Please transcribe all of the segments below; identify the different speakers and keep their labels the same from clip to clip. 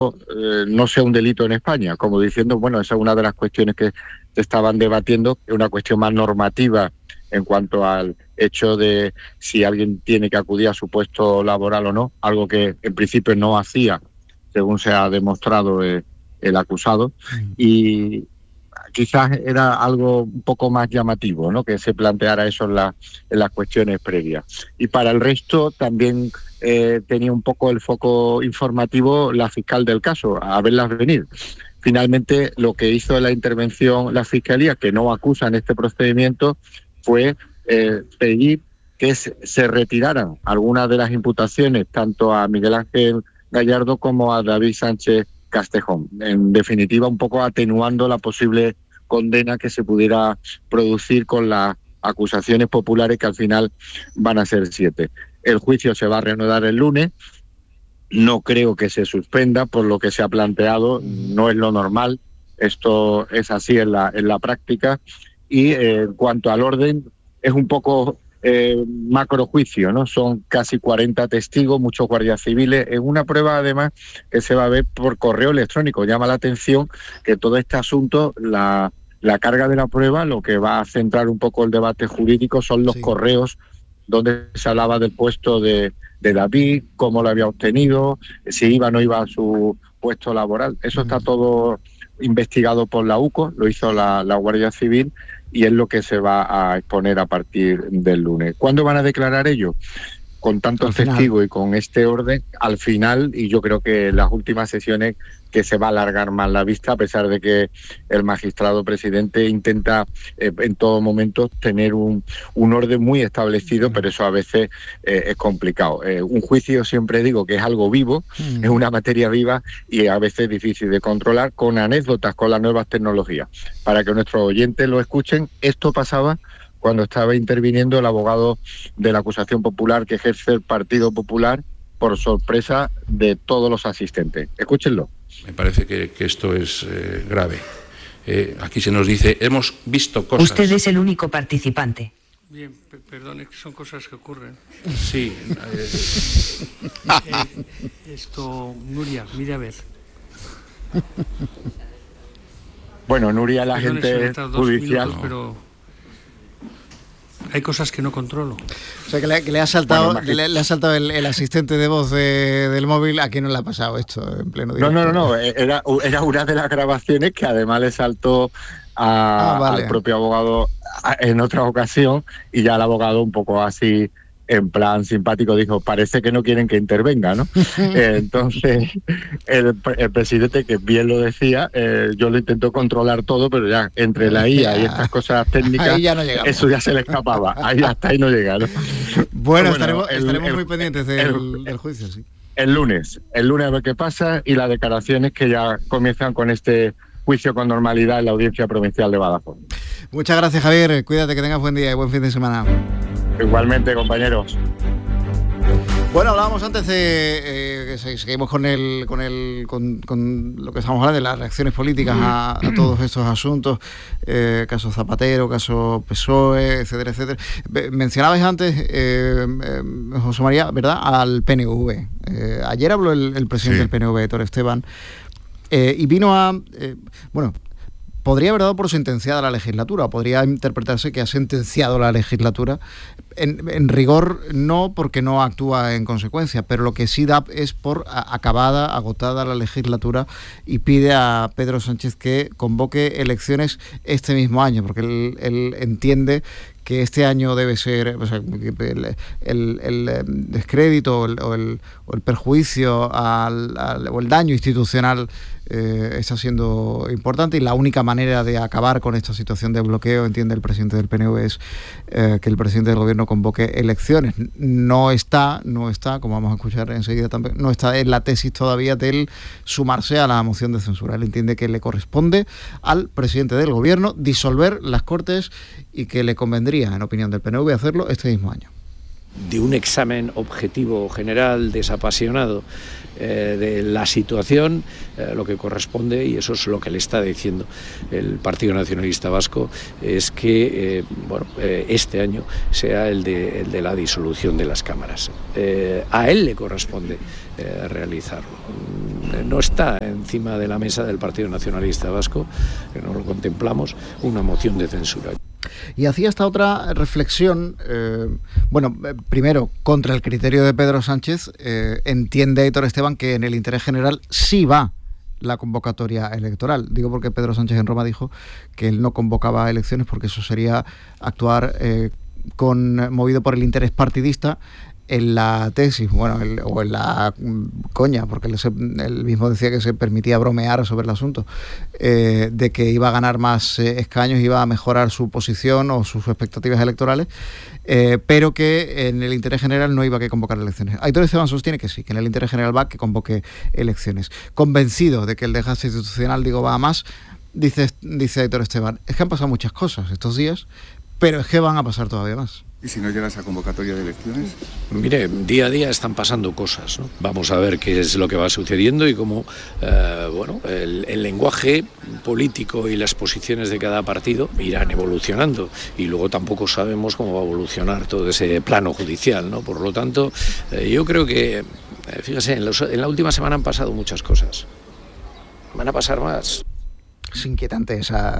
Speaker 1: no sea un delito en España, como diciendo, bueno, esa es una de las cuestiones que se estaban debatiendo, es una cuestión más normativa en cuanto al hecho de si alguien tiene que acudir a su puesto laboral o no, algo que en principio no hacía, según se ha demostrado el acusado, y quizás era algo un poco más llamativo, ¿no?, que se planteara eso en las cuestiones previas. Y para el resto también tenía un poco el foco informativo la fiscal del caso, a verlas venir. Finalmente, lo que hizo la intervención la Fiscalía, que no acusa en este procedimiento, fue pedir que se retiraran algunas de las imputaciones, tanto a Miguel Ángel Gallardo como a David Sánchez Castejón. En definitiva, un poco atenuando la posible condena que se pudiera producir con las acusaciones populares, que al final van a ser 7. El juicio se va a reanudar el lunes. No creo que se suspenda por lo que se ha planteado, no es lo normal, esto es así en la práctica. Y en cuanto al orden, es un poco macrojuicio, ¿no? Son casi 40 testigos, muchos guardias civiles, en una prueba además que se va a ver por correo electrónico. Llama la atención que todo este asunto, la carga de la prueba, lo que va a centrar un poco el debate jurídico son los correos donde se hablaba del puesto de David, cómo lo había obtenido, si iba o no iba a su puesto laboral. Eso está todo investigado por la UCO, lo hizo la Guardia Civil, y es lo que se va a exponer a partir del lunes. ¿Cuándo van a declarar ellos? Con tantos testigos y con este orden, al final, y yo creo que las últimas sesiones, que se va a alargar más la vista, a pesar de que el magistrado presidente intenta en todo momento tener un orden muy establecido, pero eso a veces es complicado. Un juicio, siempre digo que es algo vivo, es una materia viva y a veces difícil de controlar, con anécdotas, con las nuevas tecnologías. Para que nuestros oyentes lo escuchen, esto pasaba cuando estaba interviniendo el abogado de la acusación popular que ejerce el Partido Popular, por sorpresa de todos los asistentes. Escúchenlo.
Speaker 2: Me parece que esto es grave. Aquí se nos dice, hemos visto cosas...
Speaker 3: Usted es el único participante.
Speaker 4: Bien, perdone, que son cosas que ocurren.
Speaker 2: Sí.
Speaker 4: Esto, Nuria, mire a ver.
Speaker 1: Bueno, Nuria, la
Speaker 4: Perdone,
Speaker 1: gente judicial...
Speaker 4: minutos, pero hay cosas que no controlo.
Speaker 5: O sea, que le ha saltado, bueno, le ha saltado el asistente de voz del móvil. ¿A quién no le ha pasado esto en pleno directo?
Speaker 1: No. Era una de las grabaciones que además le saltó al propio abogado en otra ocasión, y ya el abogado, un poco así en plan simpático, dijo, parece que no quieren que intervenga, ¿no? Entonces, el presidente, que bien lo decía, yo lo intento controlar todo, pero ya entre la IA y estas cosas técnicas,
Speaker 5: ya no
Speaker 1: eso ya se le escapaba. Hasta ahí no llega, ¿no?
Speaker 5: Bueno, estaremos muy pendientes del juicio, sí.
Speaker 1: El lunes a ver qué pasa, y las declaraciones que ya comienzan con este juicio con normalidad en la Audiencia Provincial de Badajoz.
Speaker 5: Muchas gracias, Javier. Cuídate, que tengas buen día y buen fin de semana.
Speaker 1: Igualmente, compañeros.
Speaker 5: Bueno, hablábamos antes de seguimos con lo que estamos hablando de las reacciones políticas a todos estos asuntos, caso Zapatero, caso PSOE, etcétera, etcétera. Mencionabais antes, José María, ¿verdad?, al PNV. Ayer habló el presidente del PNV, Héctor Esteban, y vino a... podría haber dado por sentenciada la legislatura, podría interpretarse que ha sentenciado la legislatura. En rigor no, porque no actúa en consecuencia, pero lo que sí da es por agotada la legislatura, y pide a Pedro Sánchez que convoque elecciones este mismo año, porque él entiende que este año debe ser, o sea, el descrédito o el perjuicio o el daño institucional está siendo importante, y la única manera de acabar con esta situación de bloqueo, entiende el presidente del PNV, es que el presidente del gobierno convoque elecciones. No está, como vamos a escuchar enseguida también, no está en la tesis todavía del sumarse a la moción de censura. Él entiende que le corresponde al presidente del gobierno disolver las Cortes, y que le convendría, en opinión del PNV, hacerlo este mismo año.
Speaker 6: De un examen objetivo, general, desapasionado de la situación, lo que corresponde, y eso es lo que le está diciendo el Partido Nacionalista Vasco, es que este año sea el de la disolución de las cámaras. A él le corresponde realizarlo. No está encima de la mesa del Partido Nacionalista Vasco, que no lo contemplamos, una moción de censura.
Speaker 5: Y hacía esta otra reflexión, primero, contra el criterio de Pedro Sánchez. Entiende Aitor Esteban que en el interés general sí va la convocatoria electoral. Digo porque Pedro Sánchez en Roma dijo que él no convocaba elecciones porque eso sería actuar movido por el interés partidista en la tesis, o en la coña, porque él mismo decía que se permitía bromear sobre el asunto, de que iba a ganar más escaños, iba a mejorar su posición o sus expectativas electorales, pero que en el interés general no iba a convocar elecciones. Aitor Esteban sostiene que sí, que en el interés general va que convoque elecciones. Convencido de que el desgaste institucional, va a más, dice Aitor Esteban, es que han pasado muchas cosas estos días, pero es que van a pasar todavía más.
Speaker 7: ¿Y si no llega esa convocatoria de elecciones?
Speaker 6: Mire, día a día están pasando cosas, ¿no? Vamos a ver qué es lo que va sucediendo y cómo el lenguaje político y las posiciones de cada partido irán evolucionando. Y luego tampoco sabemos cómo va a evolucionar todo ese plano judicial, ¿no? Por lo tanto, yo creo que, fíjese, en la última semana han pasado muchas cosas. Van a pasar más.
Speaker 5: Es inquietante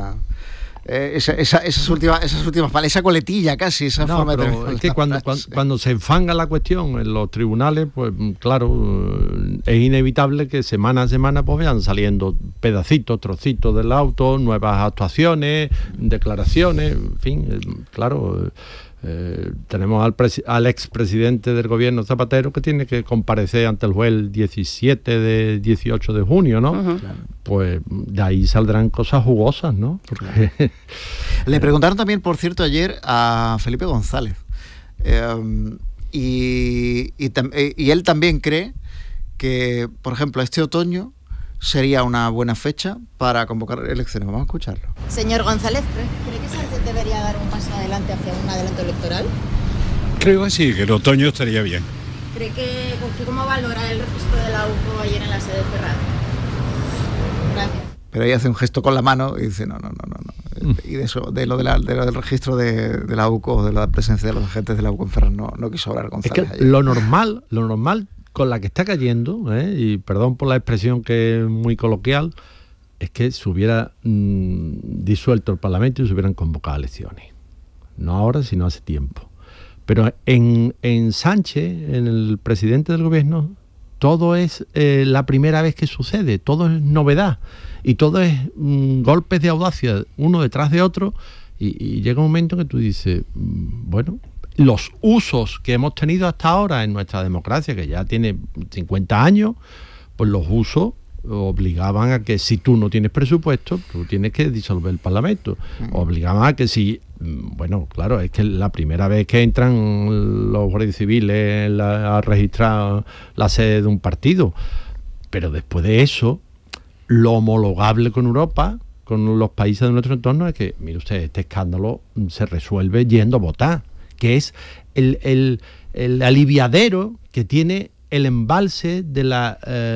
Speaker 5: esas últimas palabras, esa coletilla casi, esa forma de...
Speaker 8: Es que cuando se enfanga la cuestión en los tribunales, pues claro, es inevitable que semana a semana pues vayan saliendo pedacitos, trocitos del auto, nuevas actuaciones, declaraciones, en fin, claro... tenemos al expresidente del gobierno Zapatero que tiene que comparecer ante el juez el 18 de junio, ¿no? Uh-huh. Pues de ahí saldrán cosas jugosas, ¿no? Porque...
Speaker 5: Le preguntaron también, por cierto, ayer a Felipe González y él también cree que, por ejemplo, este otoño sería una buena fecha para convocar elecciones. Vamos a escucharlo.
Speaker 9: Señor González, ¿cree que Sánchez debería dar un paso adelante hacia un adelanto electoral?
Speaker 10: Creo que sí, que el otoño estaría bien.
Speaker 9: ¿Cree que cómo valora el registro de la UCO ayer en la sede cerrada? Gracias.
Speaker 5: Pero ella hace un gesto con la mano y dice no. Y de lo del registro de la UCO, de la presencia de los agentes de la UCO en Ferraz, no quiso hablar González.
Speaker 8: Es que ayer. Lo normal con la que está cayendo, y perdón por la expresión que es muy coloquial, es que se hubiera disuelto el Parlamento y se hubieran convocado elecciones. No ahora, sino hace tiempo. Pero en Sánchez, en el presidente del gobierno, todo es la primera vez que sucede, todo es novedad y todo es golpes de audacia uno detrás de otro y llega un momento que tú dices, los usos que hemos tenido hasta ahora en nuestra democracia, que ya tiene 50 años, pues los usos obligaban a que si tú no tienes presupuesto, tú tienes que disolver el Parlamento. Obligaban a que si... claro, es que la primera vez que entran los guardias civiles a registrar la sede de un partido, pero después de eso, lo homologable con Europa, con los países de nuestro entorno, es que, mire usted, este escándalo se resuelve yendo a votar, que es el aliviadero que tiene el embalse de la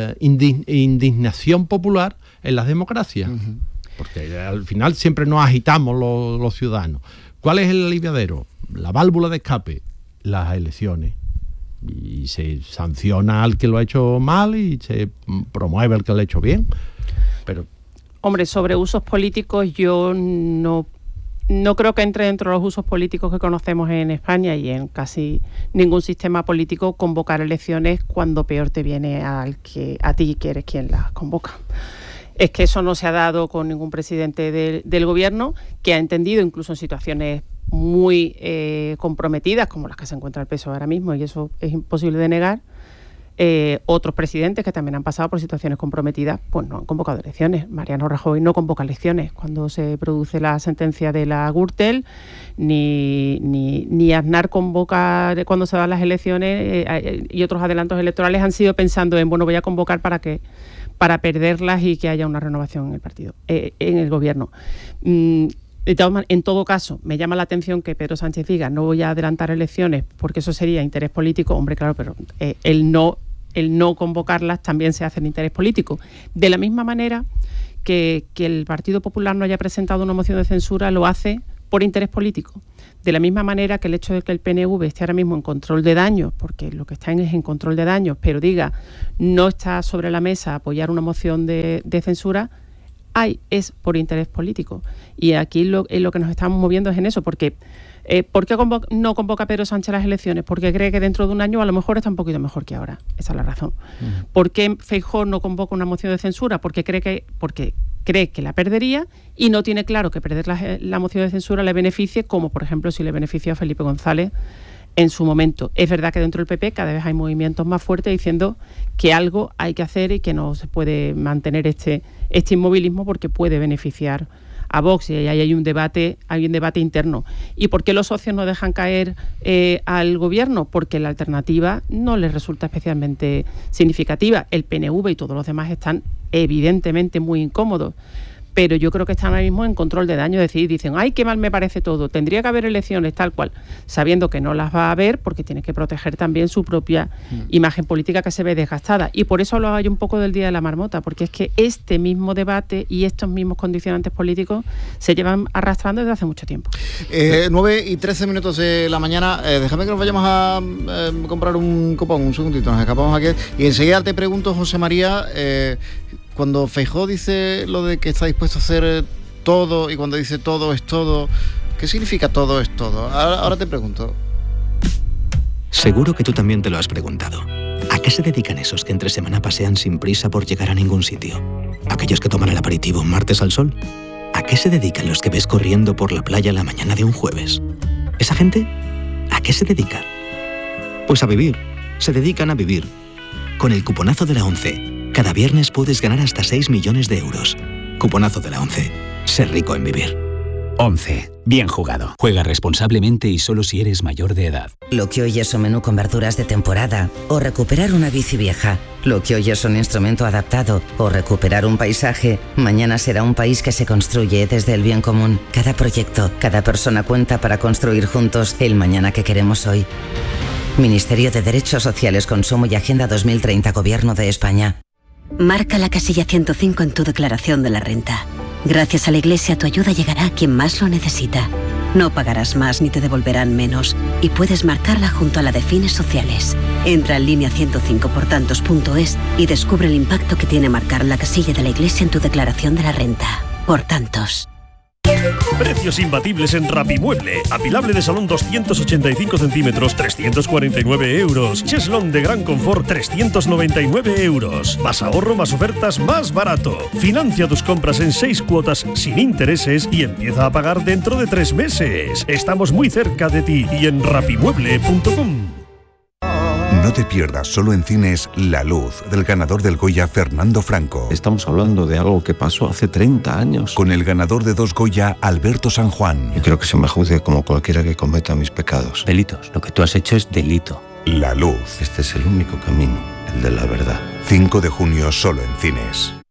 Speaker 8: indignación popular en las democracias. Uh-huh. Porque al final siempre nos agitamos los ciudadanos. ¿Cuál es el aliviadero? La válvula de escape, las elecciones. Y se sanciona al que lo ha hecho mal y se promueve al que lo ha hecho bien. Pero...
Speaker 11: Hombre, sobre usos políticos yo no creo que entre dentro de los usos políticos que conocemos en España y en casi ningún sistema político convocar elecciones cuando peor te viene a ti, que eres quien las convoca. Es que eso no se ha dado con ningún presidente del gobierno, que ha entendido, incluso en situaciones muy comprometidas, como las que se encuentra el PSOE ahora mismo, y eso es imposible de negar. Otros presidentes que también han pasado por situaciones comprometidas, pues no han convocado elecciones. Mariano Rajoy no convoca elecciones cuando se produce la sentencia de la Gürtel, ni Aznar convoca cuando se dan las elecciones, y otros adelantos electorales han sido pensando en, voy a convocar para perderlas y que haya una renovación en el partido, en el gobierno. En todo caso, me llama la atención que Pedro Sánchez diga no voy a adelantar elecciones porque eso sería interés político. Hombre, claro, pero él no el no convocarlas también se hace en interés político. De la misma manera que el Partido Popular no haya presentado una moción de censura lo hace por interés político. De la misma manera que el hecho de que el PNV esté ahora mismo en control de daños, porque lo que está es en control de daños, pero diga no está sobre la mesa apoyar una moción de censura, es por interés político. Y aquí lo que nos estamos moviendo es en eso, porque ¿por qué no convoca Pedro Sánchez las elecciones? Porque cree que dentro de un año a lo mejor está un poquito mejor que ahora. Esa es la razón. ¿Por qué Feijóo no convoca una moción de censura? Porque cree que la perdería y no tiene claro que perder la moción de censura le beneficie, como por ejemplo si le benefició a Felipe González en su momento. Es verdad que dentro del PP cada vez hay movimientos más fuertes diciendo que algo hay que hacer y que no se puede mantener este inmovilismo porque puede beneficiar a Vox, y ahí hay un debate interno. ¿Y por qué los socios no dejan caer al gobierno? Porque la alternativa no les resulta especialmente significativa. El PNV y todos los demás están evidentemente muy incómodos, pero yo creo que están ahora mismo en control de daño, es decir, dicen, ¡ay, qué mal me parece todo! Tendría que haber elecciones, tal cual, sabiendo que no las va a haber porque tiene que proteger también su propia imagen política que se ve desgastada. Y por eso hablaba yo un poco del Día de la Marmota, porque es que este mismo debate y estos mismos condicionantes políticos se llevan arrastrando desde hace mucho tiempo.
Speaker 5: 9:13 de la mañana, déjame que nos vayamos a comprar un copón, un segundito, nos escapamos aquí, y enseguida te pregunto, José María, cuando Feijóo dice lo de que está dispuesto a hacer todo y cuando dice todo es todo, ¿qué significa todo es todo? Ahora te pregunto.
Speaker 12: Seguro que tú también te lo has preguntado. ¿A qué se dedican esos que entre semana pasean sin prisa por llegar a ningún sitio? ¿Aquellos que toman el aperitivo un martes al sol? ¿A qué se dedican los que ves corriendo por la playa la mañana de un jueves? ¿Esa gente? ¿A qué se dedica? Pues a vivir. Se dedican a vivir. Con el cuponazo de la ONCE. Cada viernes puedes ganar hasta 6 millones de euros. Cuponazo de la ONCE. Ser rico en vivir.
Speaker 13: ONCE. Bien jugado. Juega responsablemente y solo si eres mayor de edad.
Speaker 14: Lo que hoy es un menú con verduras de temporada o recuperar una bici vieja. Lo que hoy es un instrumento adaptado o recuperar un paisaje, mañana será un país que se construye desde el bien común. Cada proyecto, cada persona cuenta para construir juntos el mañana que queremos hoy. Ministerio de Derechos Sociales, Consumo y Agenda 2030, Gobierno de España.
Speaker 15: Marca la casilla 105 en tu declaración de la renta. Gracias a la Iglesia tu ayuda llegará a quien más lo necesita. No pagarás más ni te devolverán menos y puedes marcarla junto a la de fines sociales. Entra en línea 105portantos.es y descubre el impacto que tiene marcar la casilla de la Iglesia en tu declaración de la renta. Por tantos.
Speaker 16: Precios imbatibles en Rapimueble. Apilable de salón 285 centímetros, 349 euros. Cheslón de gran confort, 399 euros. Más ahorro, más ofertas, más barato. Financia tus compras en 6 cuotas sin intereses y empieza a pagar dentro de 3 meses. Estamos muy cerca de ti y en rapimueble.com.
Speaker 17: No te pierdas solo en cines La Luz, del ganador del Goya Fernando Franco.
Speaker 18: Estamos hablando de algo que pasó hace 30 años.
Speaker 17: Con el ganador de 2 Goya, Alberto San Juan.
Speaker 18: Yo creo que se me juzgue como cualquiera que cometa mis pecados.
Speaker 19: Delitos. Lo que tú has hecho es delito.
Speaker 17: La Luz.
Speaker 18: Este es el único camino, el de la verdad.
Speaker 17: 5 de junio solo en cines.